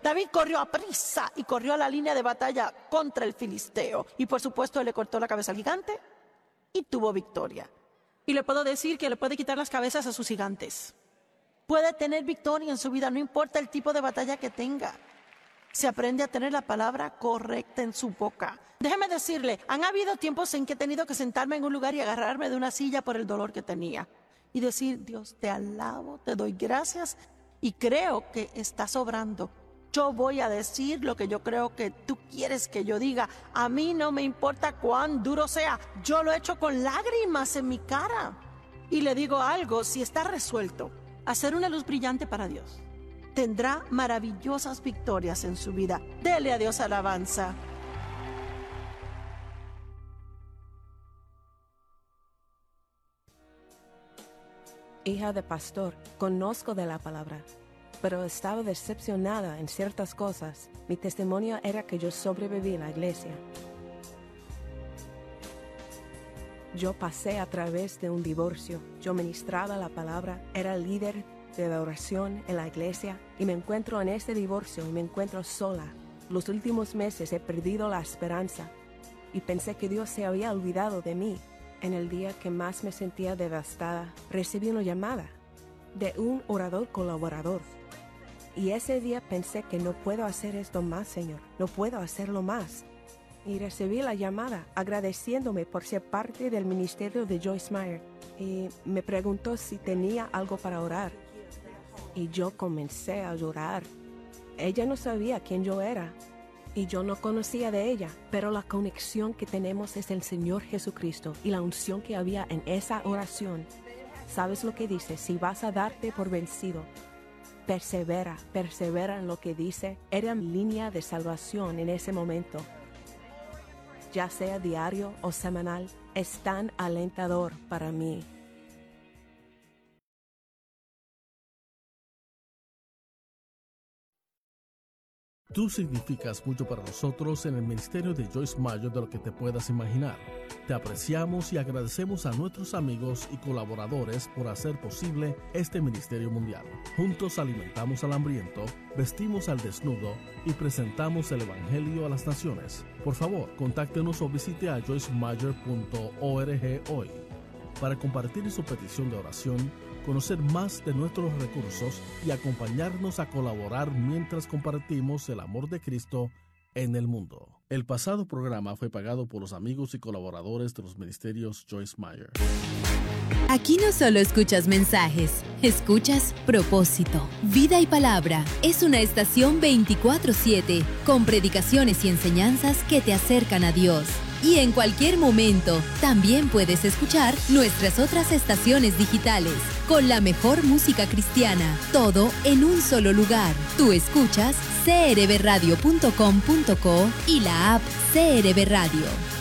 David corrió a prisa y corrió a la línea de batalla contra el filisteo. Y por supuesto, él le cortó la cabeza al gigante y tuvo victoria. Y le puedo decir que le puede quitar las cabezas a sus gigantes. Puede tener victoria en su vida, no importa el tipo de batalla que tenga. Se aprende a tener la palabra correcta en su boca. Déjeme decirle, han habido tiempos en que he tenido que sentarme en un lugar y agarrarme de una silla por el dolor que tenía. Y decir, Dios, te alabo, te doy gracias y creo que estás obrando. Yo voy a decir lo que yo creo que tú quieres que yo diga. A mí no me importa cuán duro sea. Yo lo he hecho con lágrimas en mi cara. Y le digo algo, si está resuelto a ser una luz brillante para Dios, tendrá maravillosas victorias en su vida. Dele a Dios alabanza. Hija de pastor, conozco de la palabra, pero estaba decepcionada en ciertas cosas. Mi testimonio era que yo sobreviví en la iglesia. Yo pasé a través de un divorcio. Yo ministraba la palabra, era líder de la oración en la iglesia y me encuentro en este divorcio y me encuentro sola. Los últimos meses he perdido la esperanza y pensé que Dios se había olvidado de mí. En el día que más me sentía devastada, recibí una llamada de un orador colaborador. Y ese día pensé que no puedo hacer esto más, Señor, no puedo hacerlo más. Y recibí la llamada agradeciéndome por ser parte del ministerio de Joyce Meyer. Y me preguntó si tenía algo para orar. Y yo comencé a llorar. Ella no sabía quién yo era. Y yo no conocía de ella, pero la conexión que tenemos es el Señor Jesucristo y la unción que había en esa oración. ¿Sabes lo que dice? Si vas a darte por vencido, persevera en lo que dice. Era mi línea de salvación en ese momento. Ya sea diario o semanal, es tan alentador para mí. Tú significas mucho para nosotros en el ministerio de Joyce Meyer de lo que te puedas imaginar. Te apreciamos y agradecemos a nuestros amigos y colaboradores por hacer posible este ministerio mundial. Juntos alimentamos al hambriento, vestimos al desnudo y presentamos el Evangelio a las naciones. Por favor, contáctenos o visite a joycemeyer.org hoy para compartir su petición de oración, conocer más de nuestros recursos y acompañarnos a colaborar mientras compartimos el amor de Cristo en el mundo. El pasado programa fue pagado por los amigos y colaboradores de los ministerios Joyce Meyer. Aquí no solo escuchas mensajes, escuchas propósito. Vida y Palabra es una estación 24/7 con predicaciones y enseñanzas que te acercan a Dios. Y en cualquier momento, también puedes escuchar nuestras otras estaciones digitales, con la mejor música cristiana, todo en un solo lugar. Tú escuchas crbradio.com.co y la app CRB Radio.